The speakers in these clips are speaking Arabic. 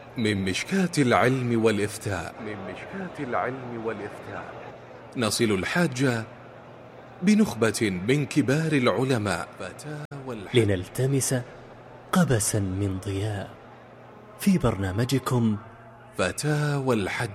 من مشكاة العلم والإفتاء نصل الحاجة بنخبة من كبار العلماء لنلتمس قبسا من ضياء في برنامجكم فتاوى الحج.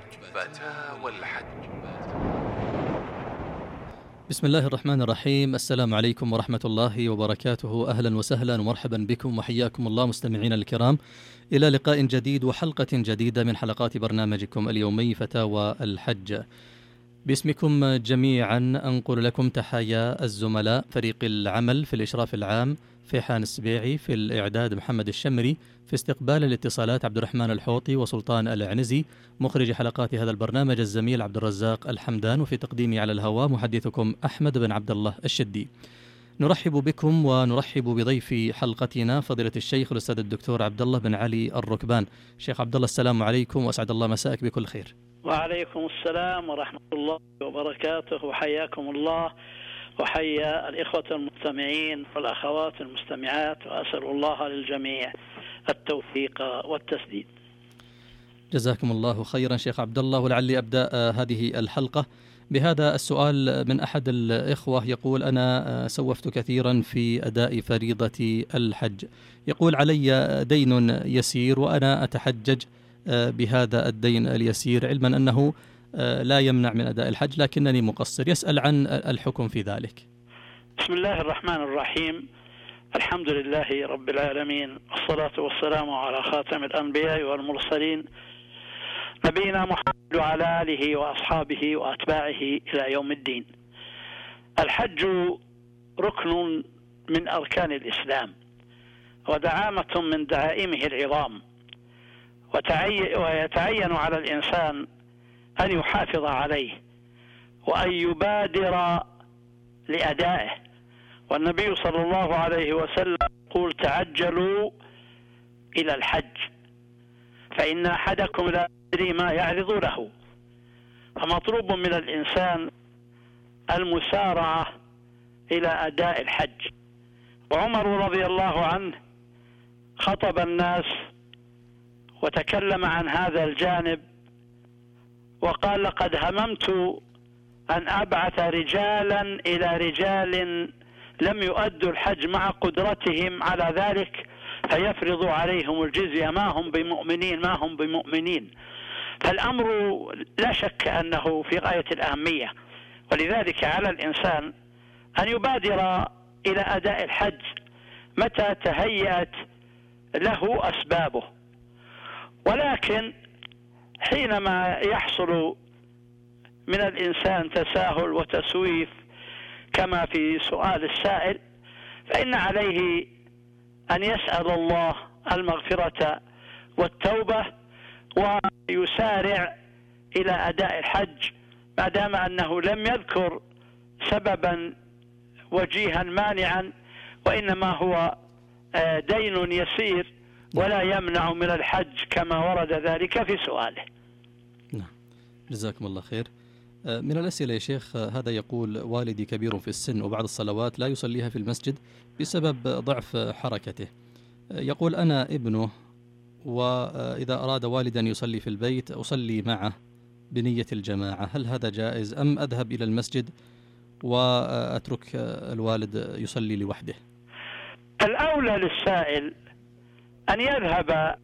بسم الله الرحمن الرحيم. السلام عليكم ورحمة الله وبركاته. أهلا وسهلا ومرحبا بكم وحياكم الله مستمعين الكرام إلى لقاء جديد وحلقة جديدة من حلقات برنامجكم اليومي فتاوى الحج. باسمكم جميعا أنقل لكم تحايا الزملاء فريق العمل في الإشراف العام فيحان السبيعي، في الإعداد محمد الشمري، في استقبال الاتصالات عبد الرحمن الحوطي وسلطان العنزي، مخرج حلقات هذا البرنامج الزميل عبد الرزاق الحمدان، وفي تقديمي على الهواء محدثكم أحمد بن عبد الله الشدي. نرحب بكم ونرحب بضيف حلقتنا فضيلة الشيخ الأستاذ الدكتور عبد الله بن علي الركبان. شيخ عبد الله السلام عليكم وأسعد الله مساءك بكل خير. وعليكم السلام ورحمة الله وبركاته، وحياكم الله وحيا الإخوة المستمعين والأخوات المستمعات، وأسأل الله للجميع التوفيق والتسديد. جزاكم الله خيرا شيخ عبد الله. ولعلي أبدأ هذه الحلقة بهذا السؤال من أحد الإخوة، يقول: أنا سوفت كثيرا في أداء فريضة الحج، يقول علي دين يسير وأنا أتحجج بهذا الدين اليسير، علما أنه لا يمنع من أداء الحج لكنني مقصر، يسأل عن الحكم في ذلك. بسم الله الرحمن الرحيم، الحمد لله رب العالمين، والصلاة والسلام على خاتم الأنبياء والمرسلين نبينا محمد وعلى آله وأصحابه وأتباعه إلى يوم الدين. الحج ركن من أركان الإسلام ودعامة من دعائمه العظام، ويتعين على الإنسان أن يحافظ عليه وأن يبادر لأدائه. والنبي صلى الله عليه وسلم يقول: تعجلوا إلى الحج فإن أحدكم لا يدري ما يعرض له. فمطلوب من الإنسان المسارعة إلى أداء الحج. وعمر رضي الله عنه خطب الناس وتكلم عن هذا الجانب وقال: لقد هممت أن أبعث رجالا إلى رجال لم يؤدوا الحج مع قدرتهم على ذلك فيفرضوا عليهم الجزية، ما هم بمؤمنين. فالأمر لا شك أنه في غاية الأهمية، ولذلك على الإنسان أن يبادر إلى أداء الحج متى تهيأت له أسبابه. ولكن حينما يحصل من الإنسان تساهل وتسويف كما في سؤال السائل، فإن عليه أن يسأل الله المغفرة والتوبة ويسارع إلى أداء الحج، ما دام أنه لم يذكر سببا وجيها مانعا، وإنما هو دين يسير ولا يمنع من الحج كما ورد ذلك في سؤاله. نعم، جزاكم الله خير. من الأسئلة يا شيخ هذا يقول: والدي كبير في السن وبعض الصلوات لا يصليها في المسجد بسبب ضعف حركته. يقول: أنا ابنه، وإذا أراد والدا يصلي في البيت أصلي معه بنية الجماعة، هل هذا جائز أم أذهب إلى المسجد وأترك الوالد يصلي لوحده؟ الأولى للسائل أن يذهب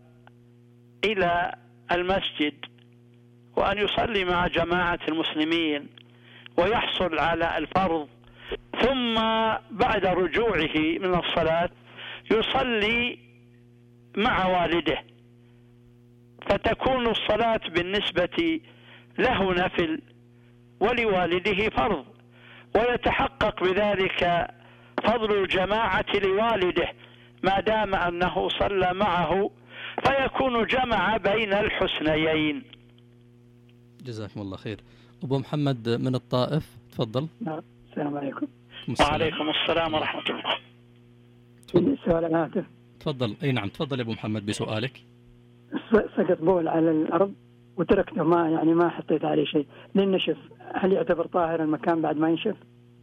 إلى المسجد وأن يصلي مع جماعة المسلمين ويحصل على الفرض، ثم بعد رجوعه من الصلاة يصلي مع والده، فتكون الصلاة بالنسبة له نفل ولوالده فرض، ويتحقق بذلك فضل الجماعة لوالده ما دام أنه صلى معه، فيكون جمع بين الحسنيين. جزاكم الله خير. أبو محمد من الطائف، تفضل. السلام عليكم. وعليكم السلام ورحمة الله. سؤال هاتف. تفضل. أي نعم، تفضل يا أبو محمد بسؤالك. سقط بول على الأرض وتركته، ما حطيت عليه شيء للنشف، هل يعتبر طاهر المكان بعد ما ينشف؟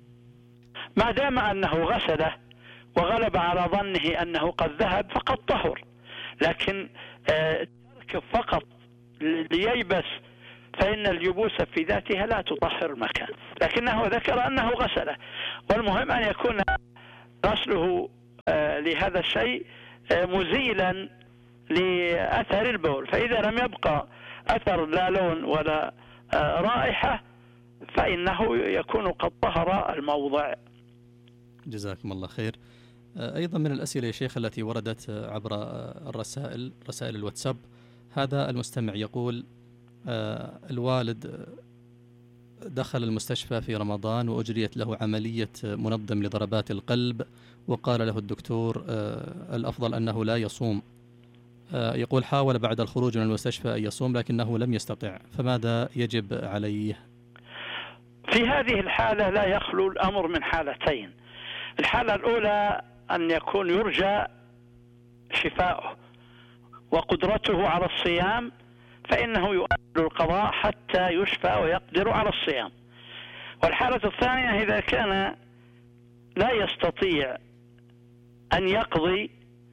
ما دام أنه غسله وغلب على ظنه أنه قد ذهب فقد طهر، لكن ترك يركب فقط لييبس فإن اليبوس في ذاتها لا تطهر المكان، لكنه ذكر أنه غسله، والمهم أن يكون غسله لهذا الشيء مزيلا لأثر البول، فإذا لم يبقى أثر لا لون ولا رائحة فإنه يكون قد طهر الموضع. جزاكم الله خير. أيضا من الأسئلة يا شيخ التي وردت عبر رسائل الواتساب، هذا المستمع يقول الوالد دخل المستشفى في رمضان وأجريت له عملية منظم لضربات القلب، وقال له الدكتور الأفضل أنه لا يصوم. يقول حاول بعد الخروج من المستشفى أن يصوم لكنه لم يستطع، فماذا يجب عليه؟ في هذه الحالة لا يخلو الأمر من حالتين. الحالة الأولى أن يكون يرجى شفاؤه وقدرته على الصيام، فإنه يؤجل القضاء حتى يشفى ويقدر على الصيام. والحالة الثانية إذا كان لا يستطيع أن يقضي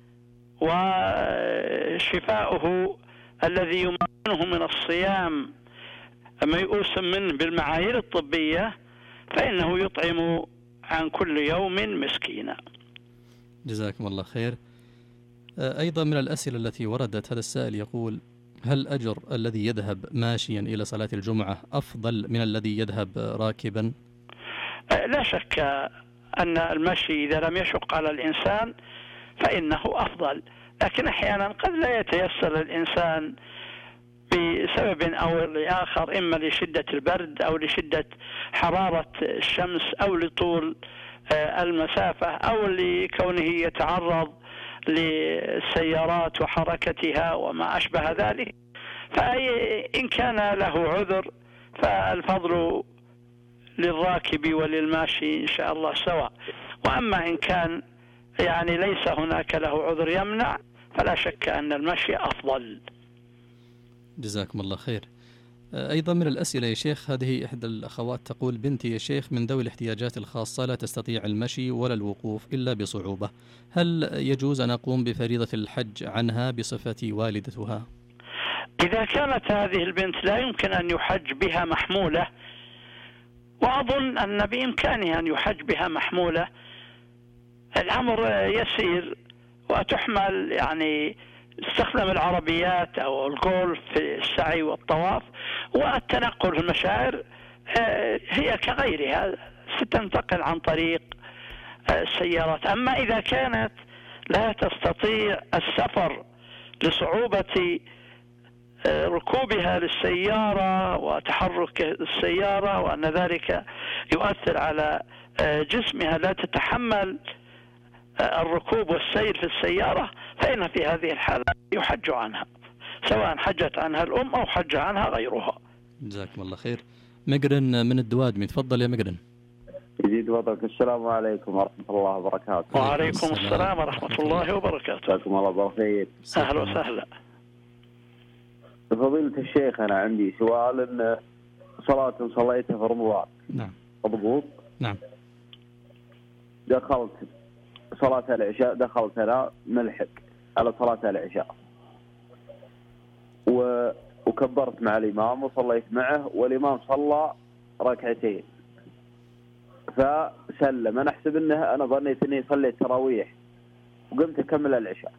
وشفاؤه الذي يمكنه من الصيام ميؤوس منه بالمعايير الطبية، فإنه يطعم عن كل يوم مسكينا. جزاكم الله خير. أيضا من الأسئلة التي وردت، هذا السائل يقول هل أجر الذي يذهب ماشيا إلى صلاة الجمعة أفضل من الذي يذهب راكبا؟ لا شك أن المشي إذا لم يشق على الإنسان فإنه أفضل، لكن أحيانا قد لا يتيسر الإنسان بسبب أو لآخر، إما لشدة البرد أو لشدة حرارة الشمس أو لطول المسافة أو لكونه يتعرض للسيارات وحركتها وما أشبه ذلك. فإن كان له عذر فالفضل للراكب وللماشي إن شاء الله سواء، وأما إن كان يعني ليس هناك له عذر يمنع فلا شك أن المشي أفضل. جزاكم الله خير. أيضا من الأسئلة يا شيخ، هذه إحدى الأخوات تقول بنتي يا شيخ من ذوي الاحتياجات الخاصة لا تستطيع المشي ولا الوقوف إلا بصعوبة، هل يجوز أن أقوم بفريضة الحج عنها بصفتي والدتها؟ إذا كانت هذه البنت لا يمكن أن يحج بها محمولة، وأظن أن بإمكانها أن يحج بها محمولة، الأمر يسير وتحمل، يعني استخدم العربيات أو الجولف في السعي والطواف، والتنقل في المشاعر هي كغيرها ستنتقل عن طريق السيارات. أما إذا كانت لا تستطيع السفر لصعوبة ركوبها للسيارة وتحرك السيارة وأن ذلك يؤثر على جسمها لا تتحمل الركوب والسير في السيارة، فإن في هذه الحالة يحج عنها، سواء حجت عنها الأم أو حج عنها غيرها. جزاكم الله خير. مقرن من الدوادمي، تفضل يا مقرن. يزيد وضعك. السلام عليكم ورحمة الله وبركاته. وعليكم السلام ورحمة الله وبركاته. جزاكم الله بالخير. أهلا وسهلا. فضيلة الشيخ أنا عندي سؤال، إن صلاة صليتها في رمضان نعم مضبوط، نعم، دخلت صلاة العشاء، دخلت أنا ملحق على صلاة العشاء وكبرت مع الإمام وصليت معه، والإمام صلى ركعتين فسلم، أنا أحسب أنه أنا ظنيت أني صليت تراويح وقمت أكمل العشاء،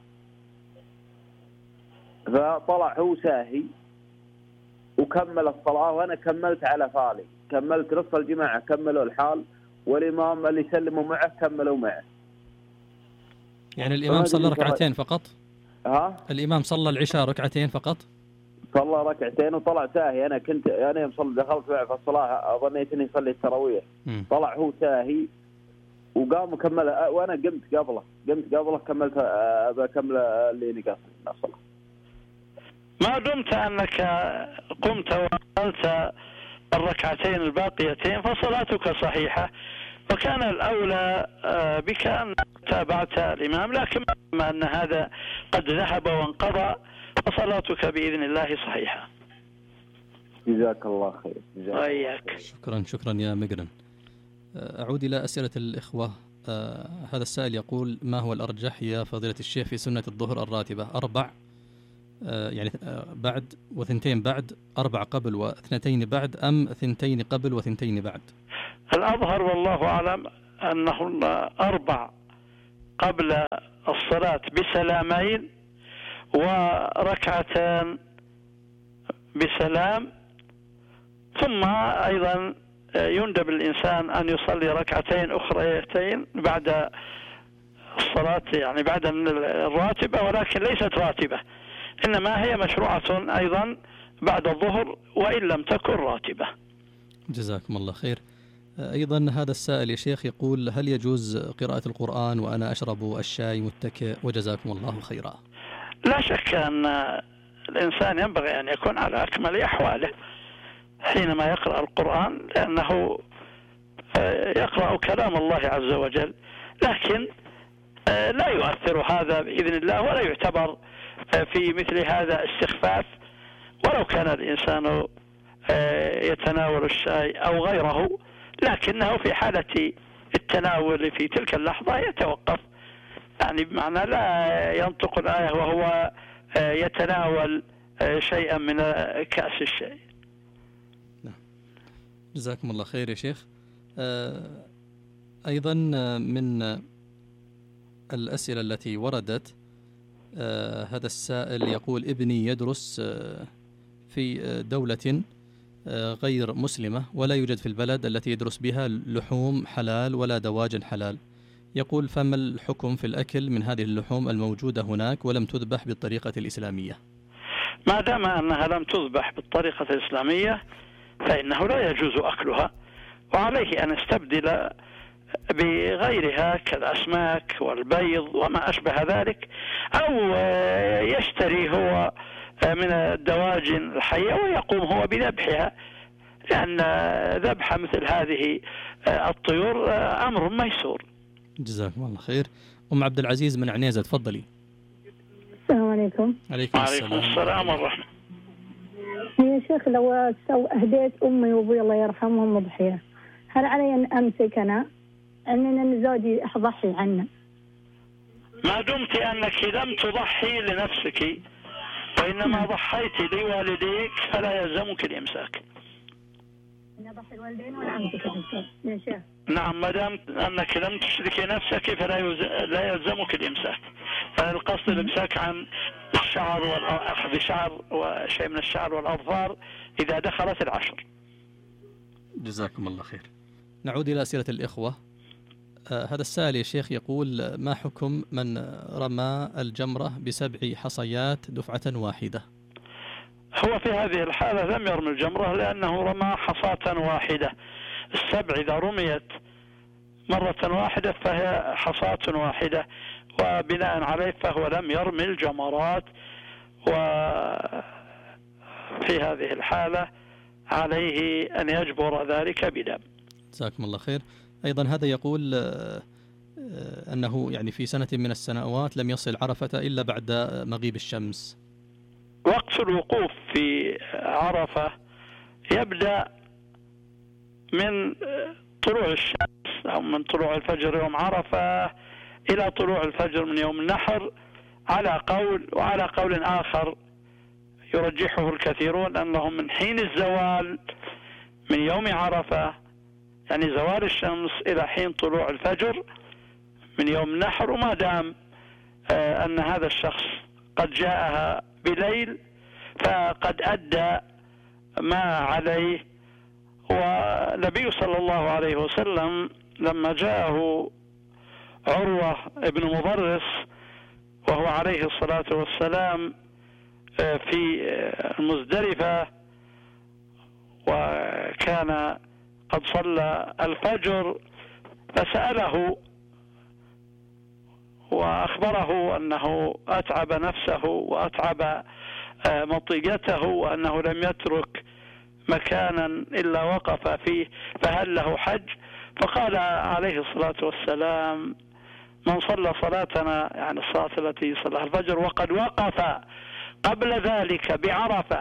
فطلع هو ساهي وكمل الصلاة وأنا كملت على فالي، كملت نصف الجماعة كملوا الحال والإمام اللي سلموا معه كملوا معه. يعني الإمام صلى ركعتين فقط؟ الإمام صلى العشاء ركعتين فقط؟ صلى ركعتين وطلع ساهي، أنا كنت أنا دخلت معه في الصلاة ظنيت إني صلي التراويح، طلع هو ساهي وقام وكمل وأنا قمت قبله كملت بكمل اللي نقص الصلاة. ما دمت أنك قمت وعملت الركعتين الباقيتين فصلاتك صحيحة، وكان الأولى بك أن تابعت الإمام، لكن ما أن هذا قد ذهب وانقضى فصلاتك بإذن الله صحيحة. جزاك الله خير. وإياك. شكرا يا مقرن. أعود إلى أسئلة الإخوة. هذا السائل يقول ما هو الأرجح يا فضيلة الشيخ في سنة الظهر الراتبة، 4 يعني بعد وثنتين بعد، 4 قبل واثنتين بعد، أم 2 قبل و2 بعد؟ الأظهر والله أعلم أنه 4 قبل الصلاة بسلامين، وركعتان بسلام، ثم أيضا يندب الإنسان أن يصلي ركعتين أخريتين بعد الصلاة، يعني بعد الراتبة، ولكن ليست راتبة، إنما هي مشروعة أيضا بعد الظهر وإن لم تكن راتبة. جزاكم الله خير. أيضا هذا السائل يا شيخ يقول: هل يجوز قراءة القرآن وأنا أشرب الشاي متكئ؟ وجزاكم الله خيرا. لا شك أن الإنسان ينبغي أن يكون على أكمل أحواله حينما يقرأ القرآن، لأنه يقرأ كلام الله عز وجل، لكن لا يؤثر هذا بإذن الله، ولا يعتبر في مثل هذا استخفاف، ولو كان الإنسان يتناول الشاي أو غيره، لكنه في حالة التناول في تلك اللحظة يتوقف، يعني بمعنى لا ينطق الآية وهو يتناول شيئا من كأس الشاي. جزاكم الله خير يا شيخ. أيضا من الأسئلة التي وردت، هذا السائل يقول: ابني يدرس في دولة غير مسلمة، ولا يوجد في البلد التي يدرس بها لحوم حلال ولا دواجن حلال. يقول: فما الحكم في الأكل من هذه اللحوم الموجودة هناك ولم تذبح بالطريقة الإسلامية؟ ما دام أنها لم تذبح بالطريقة الإسلامية فإنه لا يجوز أكلها، وعليه أن يستبدل بغيرها كالأسماك والبيض وما أشبه ذلك، أو يشتري هو من الدواجن الحية ويقوم هو بذبحها، لأن ذبح مثل هذه الطيور أمر ميسور. جزاكم الله خير. أم عبد العزيز من عنيزة، تفضلي. السلام عليكم. عليكم السلام والرحمة. يا شيخ، لو أهديت أمي وأبوي الله يرحمهم أضحية، هل علي أن أمسك أنا أن زوجي أضحي عنه؟ ما دمت أنك لم تضحي لنفسك وإنما ضحيت لوالديك فلا يلزمك الإمساك. نضحي الوالدين ولا أمسك يا شيخ؟ نعم، ما دام أنك لم تشركي نفسك فلا يلزمك الإمساك. فالقصد الإمساك عن الشعر أخذ شعر وشيء من الشعر والأظفار إذا دخلت العشر. جزاكم الله خير. نعود إلى أسئلة الإخوة. هذا السائل يا شيخ يقول: ما حكم من رمى الجمرة ب7 حصيات دفعة واحدة؟ هو في هذه الحالة لم يرمي الجمرة، لأنه رمى حصاة واحدة. ال7 إذا رميت مرة واحدة فهي حصاة واحدة، وبناء عليه فهو لم يرمي الجمرات، وفي هذه الحالة عليه أن يجبر ذلك بدم. جزاكم الله خير. أيضا هذا يقول أنه يعني في سنة من السنوات لم يصل عرفة إلا بعد مغيب الشمس. وقت الوقوف في عرفة يبدأ من طلوع الشمس أو من طلوع الفجر يوم عرفة إلى طلوع الفجر من يوم النحر، على قول، وعلى قول آخر يرجحه الكثيرون أنه من حين الزوال من يوم عرفة، يعني زوال الشمس، إلى حين طلوع الفجر من يوم النحر. وما دام أن هذا الشخص قد جاءها بليل فقد أدى ما عليه. والنبي صلى الله عليه وسلم لما جاءه عروة ابن مضرس وهو عليه الصلاة والسلام في المزدلفة وكان قد صلى الفجر، فسأله وأخبره أنه أتعب نفسه وأتعب مطيته وأنه لم يترك مكانا إلا وقف فيه، فهل له حج؟ فقال عليه الصلاة والسلام: من صلى صلاتنا، يعني الصلاة التي صلىها الفجر، وقد وقف قبل ذلك بعرفة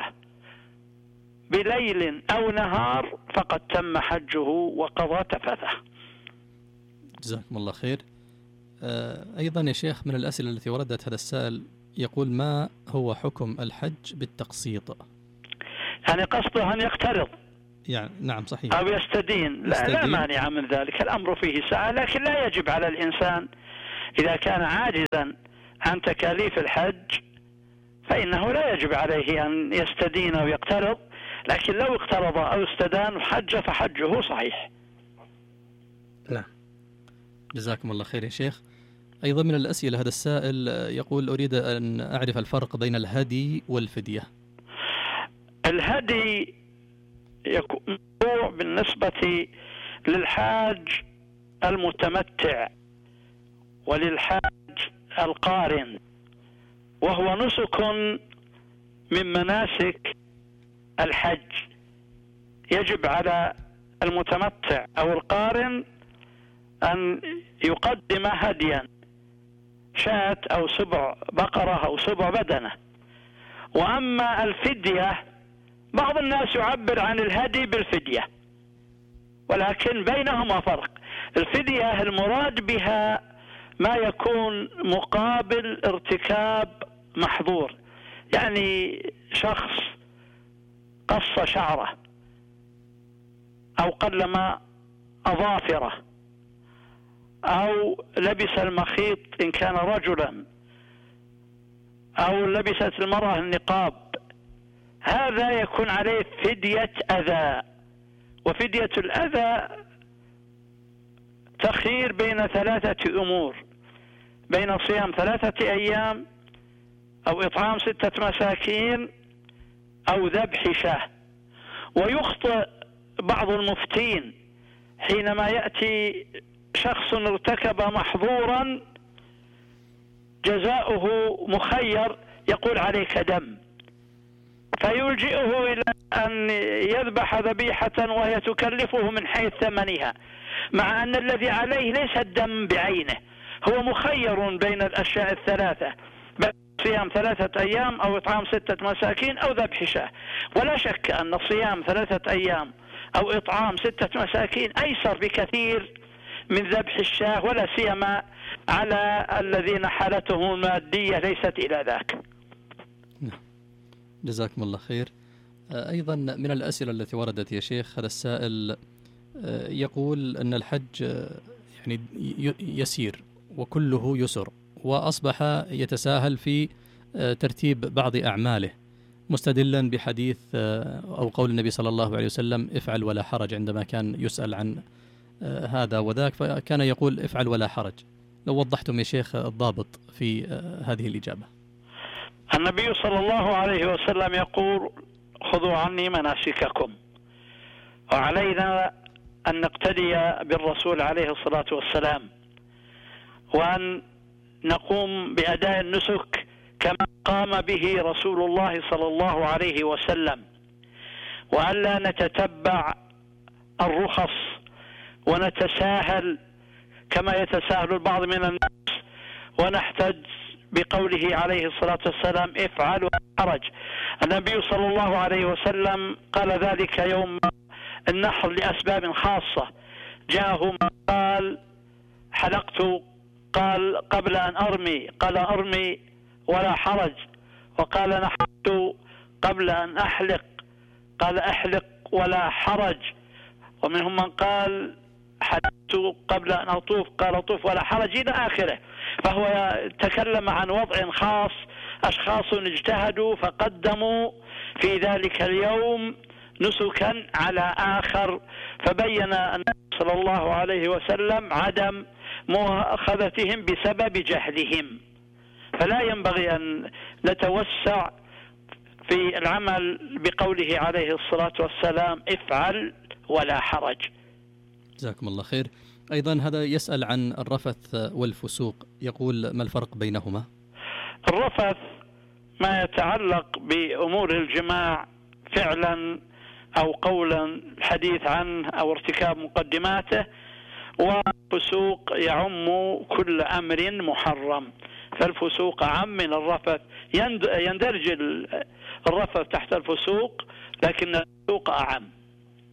بليل أو نهار فقد تم حجه وقضى تفثه. جزاكم الله خير. أيضا يا شيخ من الأسئلة التي وردت، هذا السائل يقول ما هو حكم الحج بالتقسيط؟ يعني قصده أن يقترض يعني نعم صحيح، أو يستدين. لا مانع من ذلك، الأمر فيه سعة، لكن لا يجب على الإنسان إذا كان عاجزا عن تكاليف الحج فإنه لا يجب عليه أن يستدين أو يقترض، لكن لو اقترض أو استدان حج فحجه صحيح. نعم، جزاكم الله خير يا شيخ. أيضا من الأسئلة هذا السائل يقول أريد أن أعرف الفرق بين الهدي والفدية. الهدي يكون بالنسبة للحاج المتمتع وللحاج القارن، وهو نسك من مناسك الحج. يجب على المتمتع أو القارن أن يقدم هديا، شاة أو سبع بقرة أو سبع بدنة. وأما الفدية بعض الناس يعبر عن الهدي بالفدية، ولكن بينهما فرق. الفدية المراد بها ما يكون مقابل ارتكاب محظور، يعني شخص قص شعره أو قلم أظافره أو لبس المخيط إن كان رجلا أو لبست المرأة النقاب، هذا يكون عليه فدية أذى. وفدية الأذى تخير بين ثلاثة أمور: بين صيام 3 أيام أو إطعام 6 مساكين أو ذبح شاة. ويخطئ بعض المفتين حينما يأتي شخص ارتكب محظورا جزاؤه مخير يقول عليك دم، فيلجئه إلى أن يذبح ذبيحة وهي تكلفه من حيث ثمنها، مع أن الذي عليه ليس الدم بعينه، هو مخير بين الأشياء الثلاثة: صيام 3 أيام أو إطعام 6 مساكين أو ذبح شاة. ولا شك أن صيام 3 أيام أو إطعام 6 مساكين أيسر بكثير من ذبح الشاة، ولا سيما على الذين حالتهم المادية ليست إلى ذاك. جزاكم الله خير. أيضا من الأسئلة التي وردت يا شيخ هذا السائل يقول أن الحج يعني يسير وكله يسر، وأصبح يتساهل في ترتيب بعض أعماله مستدلا بحديث أو قول النبي صلى الله عليه وسلم افعل ولا حرج، عندما كان يسأل عن هذا وذاك فكان يقول افعل ولا حرج. لو وضحتم يا شيخ الضابط في هذه الإجابة. النبي صلى الله عليه وسلم يقول خذوا عني مناسككم، وعلينا أن نقتدي بالرسول عليه الصلاة والسلام، وأن نقوم بأداء النسك كما قام به رسول الله صلى الله عليه وسلم، وألا نتتبع الرخص ونتساهل كما يتساهل البعض من الناس ونحتج بقوله عليه الصلاة والسلام افعل ولا حرج. النبي صلى الله عليه وسلم قال ذلك يوم النحر لأسباب خاصة. جاءه من قال حلقت، قال قبل أن أرمي، قال أرمي ولا حرج، وقال نحرت قبل أن أحلق، قال أحلق ولا حرج. ومنهم من قال حلقت قبل أن أطوف، قال أطوف ولا حرج إلى آخره. فهو تكلم عن وضع خاص، أشخاص اجتهدوا فقدموا في ذلك اليوم نسكا على آخر، فبين النبي صلى الله عليه وسلم عدم مؤاخذتهم بسبب جهلهم. فلا ينبغي أن نتوسع في العمل بقوله عليه الصلاة والسلام افعل ولا حرج. جزاكم الله خير. أيضا هذا يسأل عن الرفث والفسوق، يقول ما الفرق بينهما؟ الرفث ما يتعلق بأمور الجماع فعلا أو قولا الحديث عنه أو ارتكاب مقدماته، والفسوق يعم كل أمر محرم، فالفسوق أعم من الرفث. يندرج الرفث تحت الفسوق لكن الفسوق أعم.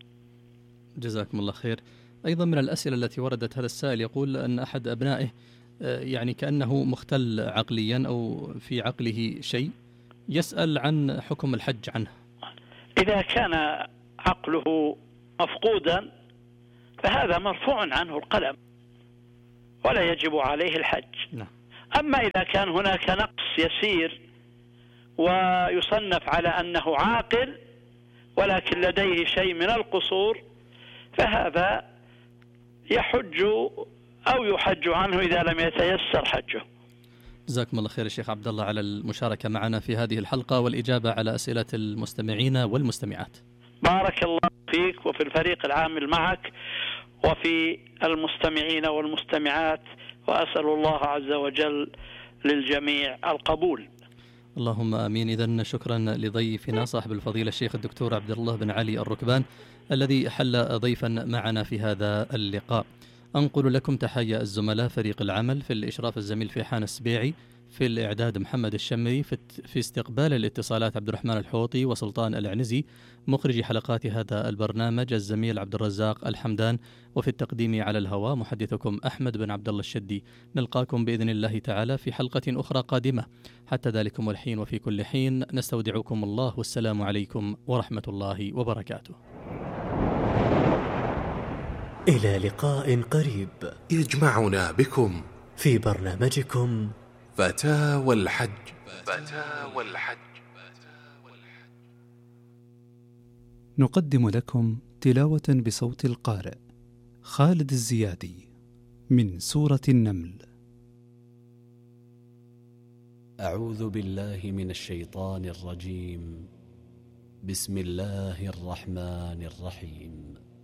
جزاكم الله خير. أيضا من الأسئلة التي وردت هذا السائل يقول أن أحد أبنائه يعني كأنه مختل عقليا أو في عقله شيء، يسأل عن حكم الحج عنه. إذا كان عقله مفقودا فهذا مرفوع عنه القلم ولا يجب عليه الحج. أما إذا كان هناك نقص يسير ويصنف على أنه عاقل ولكن لديه شيء من القصور فهذا يحج أو يحج عنه إذا لم يتيسر حجه. جزاكم الله خير الشيخ عبد الله على المشاركة معنا في هذه الحلقة والإجابة على أسئلة المستمعين والمستمعات. بارك الله فيك وفي الفريق العامل معك وفي المستمعين والمستمعات، وأسأل الله عز وجل للجميع القبول. اللهم آمين. إذن شكرا لضيفنا صاحب الفضيلة الشيخ الدكتور عبد الله بن علي الركبان الذي حل ضيفا معنا في هذا اللقاء. أنقل لكم تحية الزملاء فريق العمل، في الإشراف الزميل فيحان السبيعي، في الإعداد محمد الشمري، في استقبال الاتصالات عبد الرحمن الحوطي وسلطان العنزي، مخرج حلقات هذا البرنامج الزميل عبد الرزاق الحمدان، وفي التقديم على الهواء محدثكم أحمد بن عبد الله الشدي. نلقاكم بإذن الله تعالى في حلقة أخرى قادمة. حتى ذلكم الحين وفي كل حين نستودعكم الله، والسلام عليكم ورحمة الله وبركاته. إلى لقاء قريب يجمعنا بكم في برنامجكم فتاوى الحج. نقدم لكم تلاوة بصوت القارئ خالد الزيادي من سورة النمل. أعوذ بالله من الشيطان الرجيم. بسم الله الرحمن الرحيم.